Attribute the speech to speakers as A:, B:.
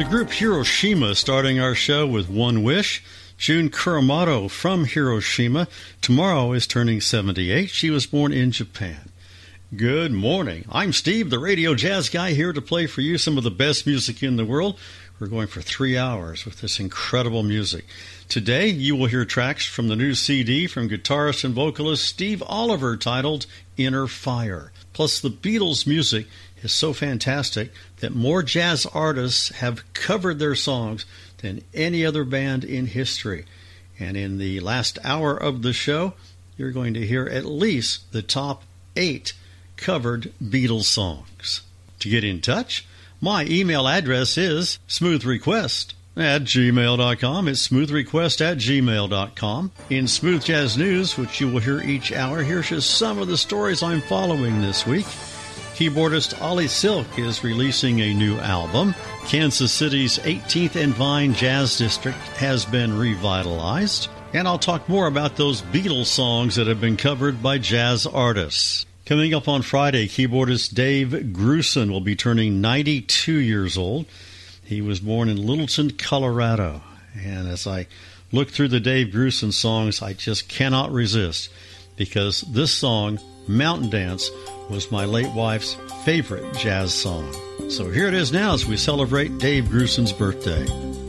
A: The group Hiroshima starting our show with One Wish. Jun Kuramoto from Hiroshima tomorrow is turning 78. She was born in Japan. Good morning. I'm Steve, the radio jazz guy, here to play for you some of the best music in the world. We're going for 3 hours with this incredible music. Today, you will hear tracks from the new CD from guitarist and vocalist Steve Oliver titled Inner Fire. Plus, the Beatles' music is so fantastic that more jazz artists have covered their songs than any other band in history. And in the last hour of the show, you're going to hear at least the top 8 covered Beatles songs. To get in touch, my email address is smoothrequest@gmail.com. It's smoothrequest@gmail.com. In Smooth Jazz News, which you will hear each hour, here's just some of the stories I'm following this week. Keyboardist Ollie Silk is releasing a new album. Kansas City's 18th and Vine Jazz District has been revitalized. And I'll talk more about those Beatles songs that have been covered by jazz artists. Coming up on Friday, keyboardist Dave Grusin will be turning 92 years old. He was born in Littleton, Colorado. And as I look through the Dave Grusin songs, I just cannot resist, because this song, Mountain Dance, was my late wife's favorite jazz song. So here it is now as we celebrate Dave Grusin's birthday.